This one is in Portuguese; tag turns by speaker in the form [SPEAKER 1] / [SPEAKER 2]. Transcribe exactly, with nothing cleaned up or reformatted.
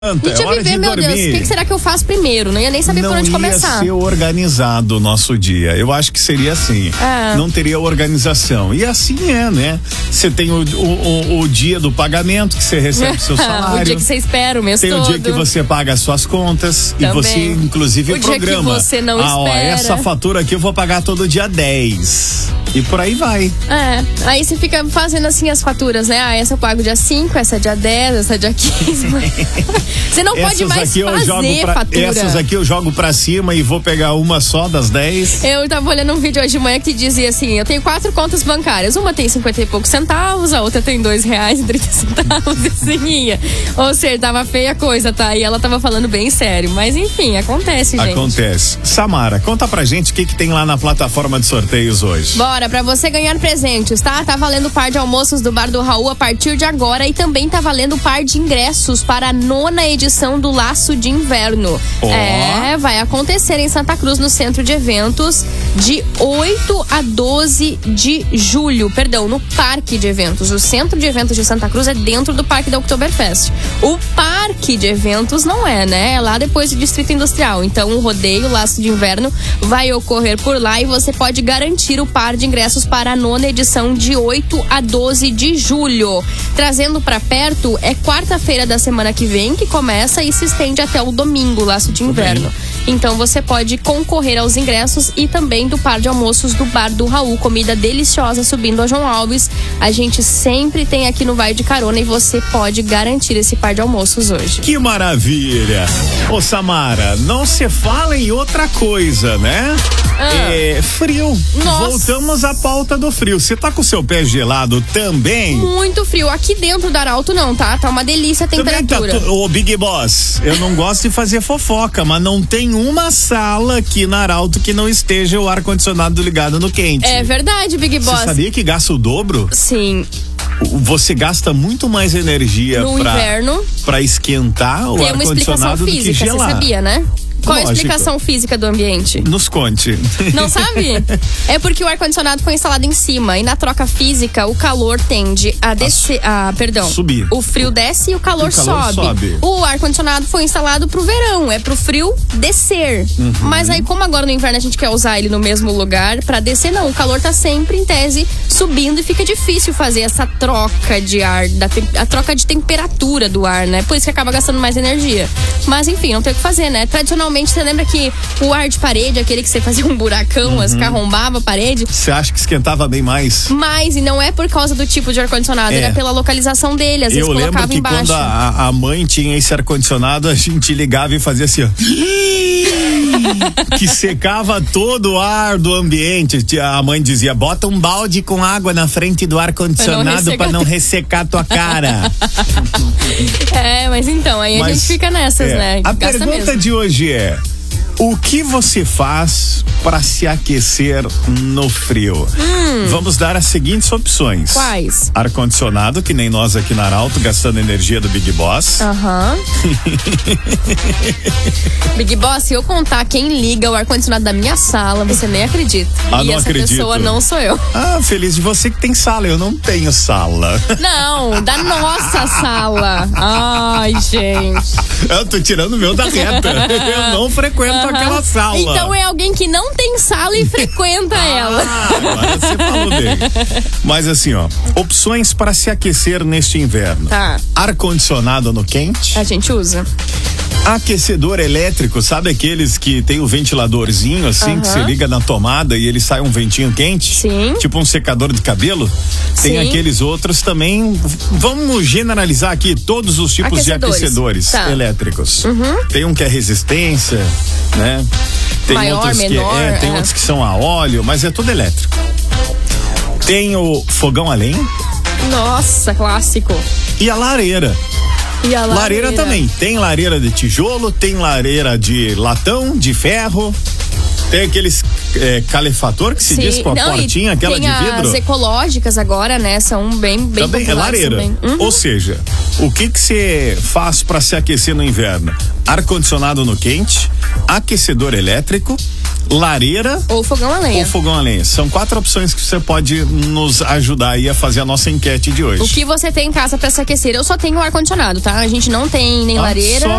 [SPEAKER 1] Deixa eu viver, meu Deus, o que, que será que eu faço primeiro? Não ia nem saber
[SPEAKER 2] não
[SPEAKER 1] por onde começar.
[SPEAKER 2] Não ia ser organizado o nosso dia. Eu acho que seria assim.
[SPEAKER 1] É.
[SPEAKER 2] Não teria organização. E assim é, né? Você tem o, o, o, o dia do pagamento, que você recebe seu salário.
[SPEAKER 1] O dia que você espera o mês
[SPEAKER 2] tem
[SPEAKER 1] todo.
[SPEAKER 2] Tem o dia que você paga as suas contas.
[SPEAKER 1] Também.
[SPEAKER 2] E você, inclusive,
[SPEAKER 1] o
[SPEAKER 2] programa.
[SPEAKER 1] Dia que você não
[SPEAKER 2] ah, ó,
[SPEAKER 1] espera.
[SPEAKER 2] essa fatura aqui eu vou pagar todo dia dez. E por aí vai.
[SPEAKER 1] É, aí você fica fazendo assim as faturas, né? Ah, essa eu pago dia cinco, essa é dia dez, essa é dia quinze. Você não pode
[SPEAKER 2] essas
[SPEAKER 1] mais
[SPEAKER 2] aqui
[SPEAKER 1] fazer
[SPEAKER 2] eu jogo pra,
[SPEAKER 1] fatura.
[SPEAKER 2] Essas aqui eu jogo pra cima e vou pegar uma só das dez.
[SPEAKER 1] Eu tava olhando um vídeo hoje de manhã que dizia assim, eu tenho quatro contas bancárias. Uma tem cinquenta e poucos centavos, a outra tem dois reais e trinta centavos. E assim ia. Ou seja, tava feia a coisa, tá? E ela tava falando bem sério. Mas enfim, acontece, gente.
[SPEAKER 2] Acontece. Samara, conta pra gente o que que tem lá na plataforma de sorteios hoje.
[SPEAKER 1] Bora, pra você ganhar presentes, tá? Tá valendo o par de almoços do Bar do Raul a partir de agora e também tá valendo o par de ingressos para a nona edição do Laço de Inverno.
[SPEAKER 2] Oh.
[SPEAKER 1] É, vai acontecer em Santa Cruz, no Centro de Eventos, de oito a doze de julho. Perdão, no Parque de Eventos. O Centro de Eventos de Santa Cruz é dentro do Parque da Oktoberfest. O Parque de Eventos não é, né? É lá depois do Distrito Industrial. Então, o rodeio, o Laço de Inverno, vai ocorrer por lá e você pode garantir o par de ingressos para a nona edição de oito a doze de julho. Trazendo pra perto, é quarta-feira da semana que vem que começa e se estende até o domingo, Laço de Inverno. Então você pode concorrer aos ingressos e também do par de almoços do Bar do Raul, comida deliciosa subindo a João Alves. A gente sempre tem aqui no Vai de Carona e você pode garantir esse par de almoços hoje.
[SPEAKER 2] Que maravilha! Ô Samara, não se fala em outra coisa, né?
[SPEAKER 1] Ah.
[SPEAKER 2] É frio.
[SPEAKER 1] Nossa.
[SPEAKER 2] Voltamos à pauta do frio. Você tá com o seu pé gelado também?
[SPEAKER 1] Muito frio. Aqui dentro do Arauto não, tá? Tá uma delícia a temperatura.
[SPEAKER 2] Tá, ô Big Boss, eu não gosto de fazer fofoca, mas não tem uma sala aqui na Arauto que não esteja o ar-condicionado ligado no quente.
[SPEAKER 1] É verdade, Big Boss.
[SPEAKER 2] Você sabia que gasta o dobro?
[SPEAKER 1] Sim.
[SPEAKER 2] Você gasta muito mais energia
[SPEAKER 1] no
[SPEAKER 2] pra,
[SPEAKER 1] inverno
[SPEAKER 2] pra esquentar o
[SPEAKER 1] tem uma explicação
[SPEAKER 2] ar-condicionado do que
[SPEAKER 1] física,
[SPEAKER 2] gelar.
[SPEAKER 1] você sabia, né? Qual
[SPEAKER 2] Lógico.
[SPEAKER 1] a explicação física do ambiente?
[SPEAKER 2] Nos conte.
[SPEAKER 1] Não sabe? É porque o ar-condicionado foi instalado em cima e na troca física o calor tende a descer, a, perdão,
[SPEAKER 2] subir.
[SPEAKER 1] O frio desce e o calor,
[SPEAKER 2] o calor
[SPEAKER 1] sobe.
[SPEAKER 2] sobe.
[SPEAKER 1] O ar-condicionado foi instalado pro verão, é pro frio descer. Uhum. Mas aí como agora no inverno a gente quer usar ele no mesmo lugar pra descer, não, o calor tá sempre em tese subindo e fica difícil fazer essa troca de ar, da a troca de temperatura do ar, né? Por isso que acaba gastando mais energia. Mas enfim, não tem o que fazer, né? Tradicionalmente você lembra que o ar de parede, aquele que você fazia um buracão, uhum. as que arrombava a parede.
[SPEAKER 2] Você acha que esquentava bem mais?
[SPEAKER 1] Mais, e não é por causa do tipo de ar-condicionado, é. era pela localização dele, às
[SPEAKER 2] Eu
[SPEAKER 1] vezes colocava
[SPEAKER 2] lembro que
[SPEAKER 1] embaixo.
[SPEAKER 2] Quando a, a mãe tinha esse ar-condicionado, a gente ligava e fazia assim, ó. Que secava todo o ar do ambiente. A mãe dizia, bota um balde com água na frente do ar-condicionado pra não ressecar tua cara.
[SPEAKER 1] É, mas então, aí mas, a gente fica nessas, é. né?
[SPEAKER 2] A
[SPEAKER 1] Gasta
[SPEAKER 2] pergunta
[SPEAKER 1] mesmo.
[SPEAKER 2] de hoje é: o que você faz para se aquecer no frio?
[SPEAKER 1] Hum.
[SPEAKER 2] Vamos dar as seguintes opções.
[SPEAKER 1] Quais?
[SPEAKER 2] Ar-condicionado, que nem nós aqui na Arauto, gastando energia do Big Boss.
[SPEAKER 1] Aham. Uhum. Big Boss, se eu contar quem liga o ar-condicionado da minha sala, você nem acredita.
[SPEAKER 2] Ah,
[SPEAKER 1] e
[SPEAKER 2] não
[SPEAKER 1] essa
[SPEAKER 2] acredito.
[SPEAKER 1] pessoa não sou eu.
[SPEAKER 2] Ah, feliz de você que tem sala, eu não tenho sala.
[SPEAKER 1] Não, da nossa sala. Ai, gente.
[SPEAKER 2] Eu tô tirando o meu da reta. Eu não frequento uh-huh. aquela sala.
[SPEAKER 1] Então é alguém que não tem sala e frequenta
[SPEAKER 2] ah,
[SPEAKER 1] ela.
[SPEAKER 2] Agora você falou bem. Mas assim, ó, opções para se aquecer neste inverno.
[SPEAKER 1] Tá.
[SPEAKER 2] Ar-condicionado no quente.
[SPEAKER 1] A gente usa.
[SPEAKER 2] Aquecedor elétrico, sabe aqueles que tem o ventiladorzinho assim, uhum. que você liga na tomada e ele sai um ventinho quente?
[SPEAKER 1] Sim.
[SPEAKER 2] Tipo um secador de cabelo? Tem
[SPEAKER 1] Sim.
[SPEAKER 2] aqueles outros também. Vamos generalizar aqui todos os tipos
[SPEAKER 1] aquecedores.
[SPEAKER 2] de aquecedores tá. elétricos.
[SPEAKER 1] Uhum.
[SPEAKER 2] Tem um que é resistência, né? Tem
[SPEAKER 1] Maior,
[SPEAKER 2] outros
[SPEAKER 1] menor,
[SPEAKER 2] que é, tem
[SPEAKER 1] é.
[SPEAKER 2] outros que são a óleo, mas é tudo elétrico. Tem o fogão a lenha.
[SPEAKER 1] Nossa, clássico.
[SPEAKER 2] E a lareira.
[SPEAKER 1] E a lareira?
[SPEAKER 2] Lareira também. Tem lareira de tijolo, tem lareira de latão, de ferro. Tem aqueles é, calefator que se
[SPEAKER 1] Sim.
[SPEAKER 2] diz com a
[SPEAKER 1] Não,
[SPEAKER 2] portinha, aquela
[SPEAKER 1] tem
[SPEAKER 2] de vidro.
[SPEAKER 1] As ecológicas agora, né? São bem, bem
[SPEAKER 2] também é lareira.
[SPEAKER 1] Também. Uhum.
[SPEAKER 2] Ou seja, o que que você faz para se aquecer no inverno? Ar-condicionado no quente, aquecedor elétrico, lareira
[SPEAKER 1] ou fogão a lenha.
[SPEAKER 2] Ou fogão a lenha. São quatro opções que você pode nos ajudar aí a fazer a nossa enquete de hoje.
[SPEAKER 1] O que você tem em casa para se aquecer? Eu só tenho ar-condicionado, tá? A gente não tem nem
[SPEAKER 2] ah,
[SPEAKER 1] lareira,
[SPEAKER 2] só?